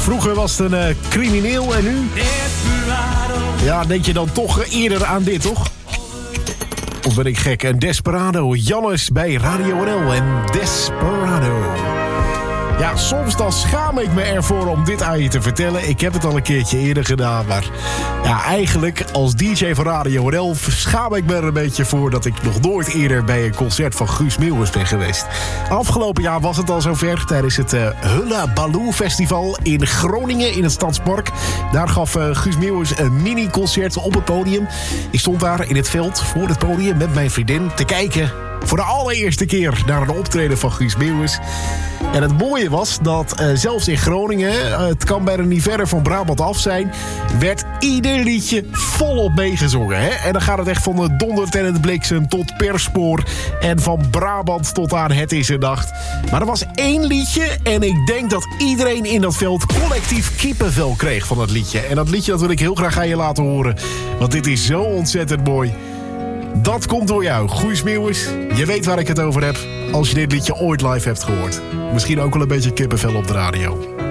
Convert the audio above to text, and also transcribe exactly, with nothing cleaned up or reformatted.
Vroeger was het een uh, crimineel en nu? Ja, denk je dan toch eerder aan dit, toch? Of ben ik gek? En Desperado, Jannes bij Radio N L en Desperado. Ja, soms dan schaam ik me ervoor om dit aan je te vertellen. Ik heb het al een keertje eerder gedaan, maar ja, eigenlijk als D J van Radio N L schaam ik me er een beetje voor dat ik nog nooit eerder bij een concert van Guus Meeuwis ben geweest. Afgelopen jaar was het al zover tijdens het uh, Hullabaloo Festival in Groningen in het Stadspark. Daar gaf uh, Guus Meeuwis een mini-concert op het podium. Ik stond daar in het veld voor het podium met mijn vriendin te kijken voor de allereerste keer naar een optreden van Guus Meeuwis. En het mooie was dat uh, zelfs in Groningen, uh, het kan bijna niet verder van Brabant af zijn, werd ieder liedje volop meegezongen. Hè? En dan gaat het echt van de dondert en het bliksem tot Perspoor en van Brabant tot aan Het is een Nacht. Maar er was één liedje en ik denk dat iedereen in dat veld collectief kippenvel kreeg van dat liedje. En dat liedje dat wil ik heel graag aan je laten horen, want dit is zo ontzettend mooi. Dat komt door jou, Guus Meeuwis. Je weet waar ik het over heb als je dit liedje ooit live hebt gehoord. Misschien ook wel een beetje kippenvel op de radio.